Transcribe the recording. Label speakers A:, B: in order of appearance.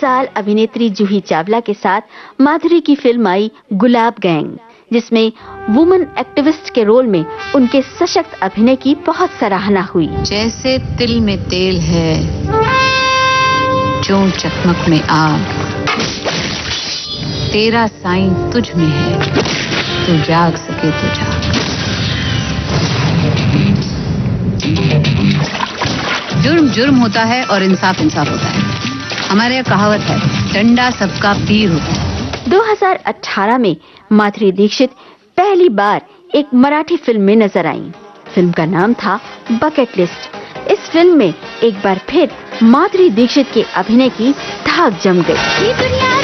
A: साल अभिनेत्री जूही चावला के साथ माधुरी की फिल्म आई गुलाब गैंग, जिसमें वुमेन एक्टिविस्ट के रोल में उनके सशक्त अभिनय की बहुत सराहना हुई।
B: जैसे तिल में तेल है, जो चकमक में आग, तेरा साईं तुझ में है, तू जाग सके तो जाग। जुर्म जुर्म होता है और इंसाफ इंसाफ होता है। हमारे यहाँ कहावत है, डंडा सबका पीर होता है।
A: 2018 में माधुरी दीक्षित पहली बार एक मराठी फिल्म में नजर आईं। फिल्म का नाम था बकेट लिस्ट। इस फिल्म में एक बार फिर माधुरी दीक्षित के अभिनय की धाक जम गई।